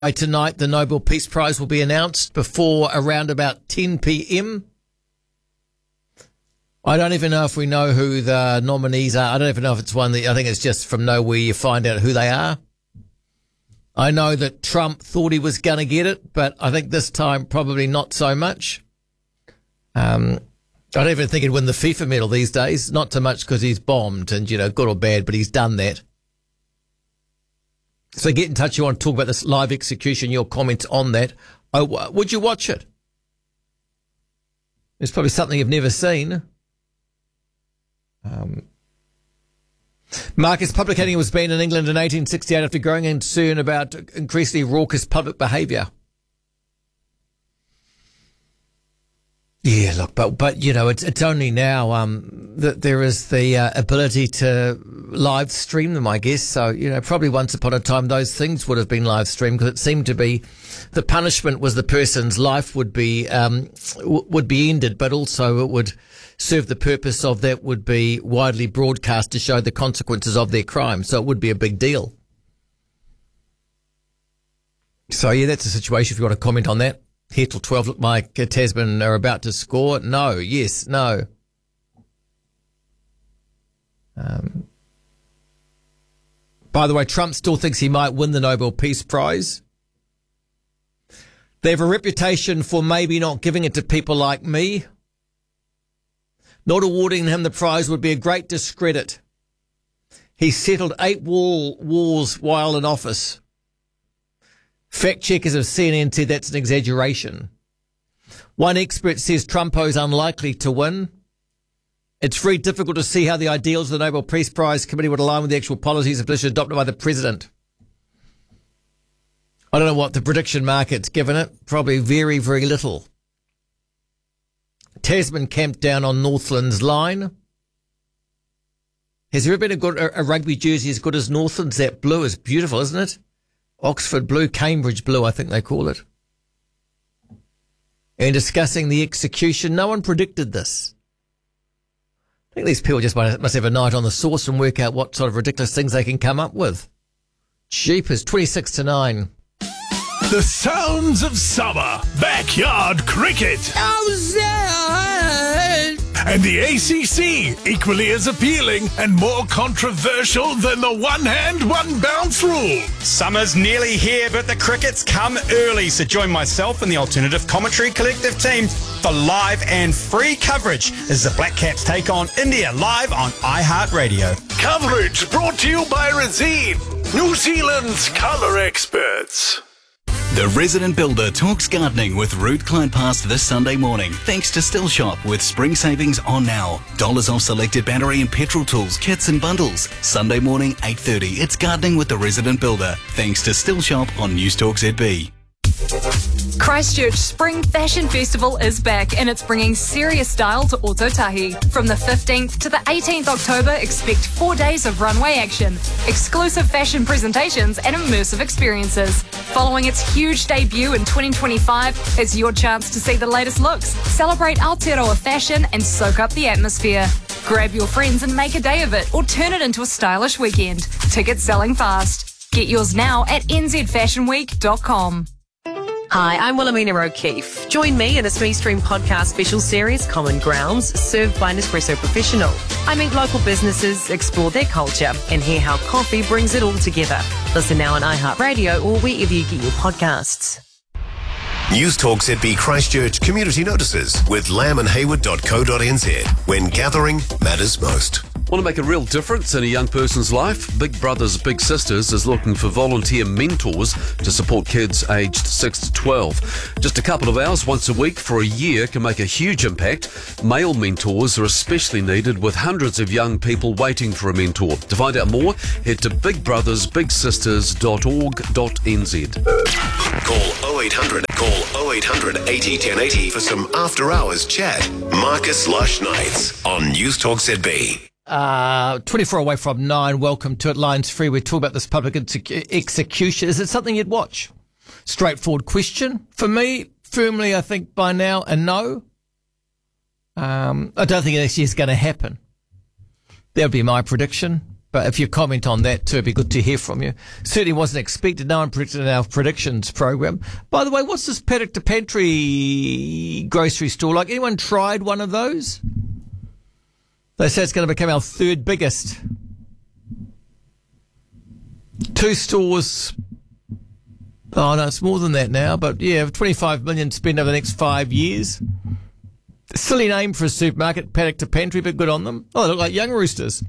Tonight, the Nobel Peace Prize will be announced before around about 10 p.m. I don't even know if we know who the nominees are. I don't even know if it's one that I think it's just from nowhere you find out who they are. I know that Trump thought he was going to get it, but I think this time probably not so much. I don't even think he'd win the FIFA medal these days, not so much because he's bombed and, good or bad, but he's done that. So get in touch. You want to talk about this live execution, your comments on that. Oh, would you watch it? It's probably something you've never seen. Marcus Publicating was banned in England in 1868 after growing concern about increasingly raucous public behaviour. Yeah, look, but it's only now that there is the ability to live stream them, I guess. So, probably once upon a time those things would have been live streamed because it seemed to be the punishment was the person's life would be ended, but also it would serve the purpose of that would be widely broadcast to show the consequences of their crime. So it would be a big deal. So, yeah, that's the situation if you want to comment on that. Here till 12, look like Tasman are about to score. No, yes, no. By the way, Trump still thinks he might win the Nobel Peace Prize. They have a reputation for maybe not giving it to people like me. Not awarding him the prize would be a great discredit. He settled 8 wars while in office. Fact checkers of CNN said that's an exaggeration. One expert says Trumpo's unlikely to win. It's very difficult to see how the ideals of the Nobel Peace Prize Committee would align with the actual policies and positions adopted by the president. I don't know what the prediction market's given it. Probably very, very little. Tasman camped down on Northland's line. Has there ever been a rugby jersey as good as Northland's? That blue is beautiful, isn't it? Oxford blue, Cambridge blue, I think they call it. And discussing the execution, no one predicted this. I think these people just must have a night on the sauce and work out what sort of ridiculous things they can come up with. Jeepers, 26 to 9. The sounds of summer, backyard cricket. And the ACC, equally as appealing and more controversial than the one-hand, one-bounce rule. Summer's nearly here, but the cricket's come early. So join myself and the Alternative Commentary Collective team for live and free coverage as the Black Caps take on India live on iHeartRadio. Coverage brought to you by Razine, New Zealand's colour experts. The Resident Builder talks gardening with Ruth Clyde Pass this Sunday morning, thanks to Still Shop with spring savings on now. Dollars off selected battery and petrol tools, kits and bundles. Sunday morning, 8:30. It's gardening with the Resident Builder, thanks to Still Shop on Newstalk ZB. Christchurch Spring Fashion Festival is back and it's bringing serious style to Ototahi. From the 15th to the 18th October, expect 4 days of runway action, exclusive fashion presentations and immersive experiences. Following its huge debut in 2025, it's your chance to see the latest looks, celebrate Aotearoa fashion and soak up the atmosphere. Grab your friends and make a day of it or turn it into a stylish weekend. Tickets selling fast. Get yours now at nzfashionweek.com. Hi, I'm Wilhelmina O'Keefe. Join me in a Smee Stream podcast special series, Common Grounds, served by Nespresso Professional. I meet local businesses, explore their culture, and hear how coffee brings it all together. Listen now on iHeartRadio or wherever you get your podcasts. Newstalk ZB Christchurch community notices with lambandhayward.co.nz. When gathering matters most. Want to make a real difference in a young person's life? Big Brothers Big Sisters is looking for volunteer mentors to support kids aged 6 to 12. Just a couple of hours once a week for a year can make a huge impact. Male mentors are especially needed with hundreds of young people waiting for a mentor. To find out more, head to bigbrothersbigsisters.org.nz. Call 0800 80 1080 for some after hours chat. Marcus Lush Nights on Newstalk ZB. 24 away from 9. Welcome to it. Lines free. We talk about this public execution. Is it something you'd watch? Straightforward question. For me, firmly, I think by now, a no. I don't think it actually is going to happen. That would be my prediction. But if you comment on that too, it'd be good to hear from you. Certainly wasn't expected. No one predicted in our predictions program. By the way, what's this paddock to pantry grocery store like? Anyone tried one of those? They say it's going to become our third biggest. 2 stores. Oh no, it's more than that now. But yeah, 25 million spent over the next 5 years. Silly name for a supermarket, paddock to pantry, but good on them. Oh, they look like young roosters.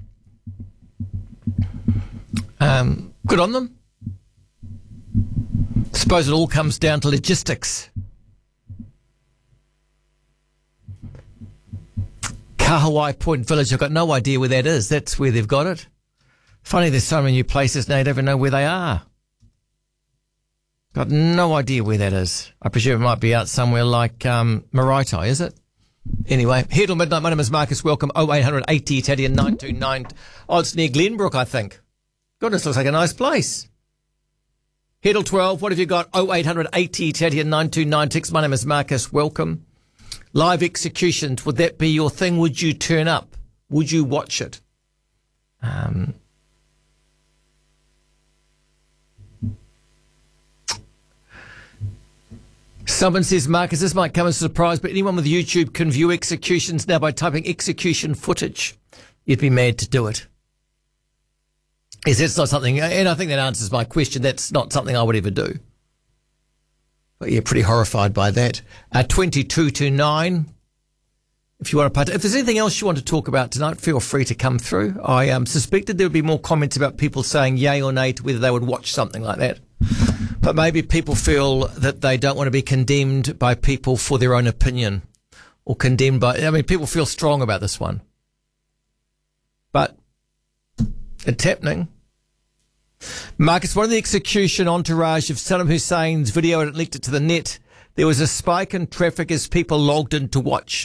Good on them. Suppose it all comes down to logistics. Kahawai Point Village, I've got no idea where that is. That's where they've got it. Funny, there's so many new places now you don't even know where they are. Got no idea where that is. I presume it might be out somewhere like Maraetai, is it? Anyway, here till midnight. My name is Marcus. Welcome. 0800 80 Teddy and 929. Oh, it's near Glenbrook, I think. Goodness, looks like a nice place. Here till 12. What have you got? 0800 80 Teddy and 929. My name is Marcus. Welcome. Live executions. Would that be your thing? Would you turn up? Would you watch it? Someone says, Marcus, this might come as a surprise, but anyone with YouTube can view executions now by typing execution footage. You'd be mad to do it. Is that's not something, and I think that answers my question. That's not something I would ever do. But yeah, pretty horrified by that. 22 to 9. If you want to, if there's anything else you want to talk about tonight, feel free to come through. I suspected there would be more comments about people saying yay or nay to whether they would watch something like that. But maybe people feel that they don't want to be condemned by people for their own opinion, or condemned by, I mean, people feel strong about this one. But it's happening. Marcus, one of the execution entourage of Saddam Hussein's video and it leaked it to the net. There was a spike in traffic as people logged in to watch.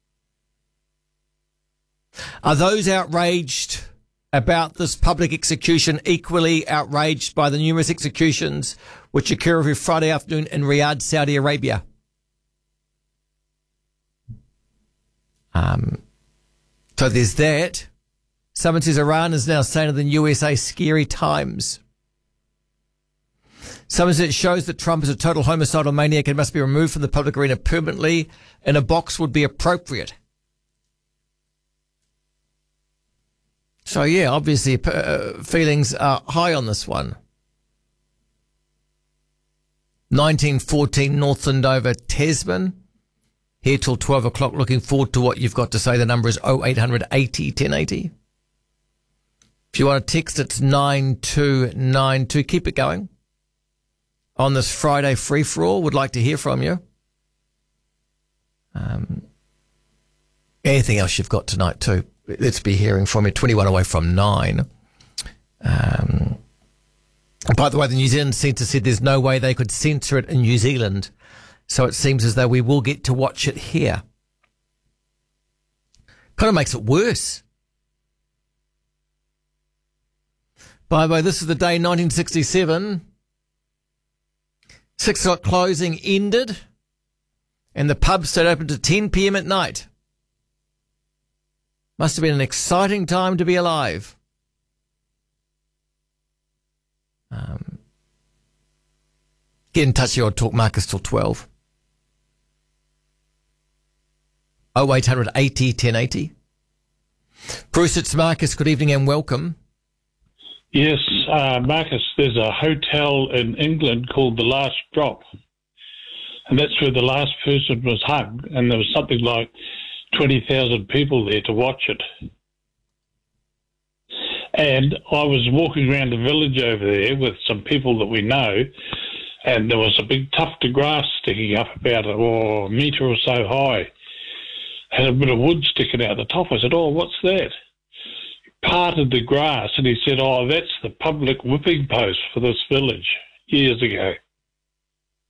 Are those outraged about this public execution equally outraged by the numerous executions which occur every Friday afternoon in Riyadh, Saudi Arabia? So there's that. Someone says Iran is now saying to the USA scary times. Someone says it shows that Trump is a total homicidal maniac and must be removed from the public arena permanently, and a box would be appropriate. So yeah, obviously feelings are high on this one. 1914 Northland over Tasman. Here till 12 o'clock. Looking forward to what you've got to say. The number is 0800 80 1080. If you want to text, it's 9292. Keep it going. On this Friday free-for-all, would like to hear from you. Anything else you've got tonight too? Let's be hearing from you. 21 away from 9. By the way, the New Zealand Centre said there's no way they could censor it in New Zealand. So it seems as though we will get to watch it here. Kind of makes it worse. By the way, this is the day 1967. 6 o'clock closing ended. And the pub stayed open to 10 p.m. at night. Must have been an exciting time to be alive. Get in touch here on Talk Marcus till 12. 0800 80 1080. Bruce, it's Marcus. Good evening and welcome. Yes, Marcus, there's a hotel in England called The Last Drop. And that's where the last person was hung. And there was something like 20,000 people there to watch it. And I was walking around the village over there with some people that we know, and there was a big tuft of grass sticking up about a metre or so high. Had a bit of wood sticking out the top. I said, oh, what's that? He parted the grass and he said, oh, that's the public whipping post for this village years ago.